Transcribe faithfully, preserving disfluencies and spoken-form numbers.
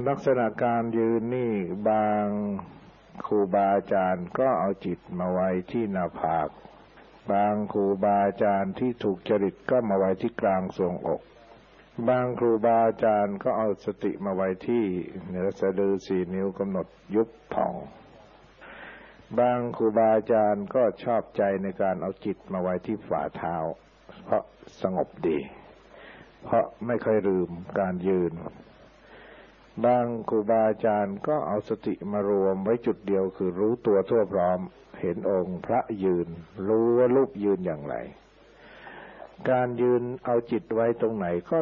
ลักษณะการยืนนี่บางครูบาอาจารย์ก็เอาจิตมาไว้ที่หน้าผากบางครูบาอาจารย์ที่ถูกจริตก็มาไว้ที่กลางทรวงอกบางครูบาอาจารย์ก็เอาสติมาไว้ที่เหนือสะดือสี่นิ้วกำหนดยุบผ่องบางครูบาอาจารย์ก็ชอบใจในการเอาจิตมาไว้ที่ฝ่าเท้าเพราะสงบดีเพราะไม่เคยลืมการยืนบางครูบาอาจารย์ก็เอาสติมารวมไว้จุดเดียวคือรู้ตัวทั่วพร้อมเห็นองค์พระยืนรู้ว่ารูปยืนอย่างไรการยืนเอาจิตไว้ตรงไหนก็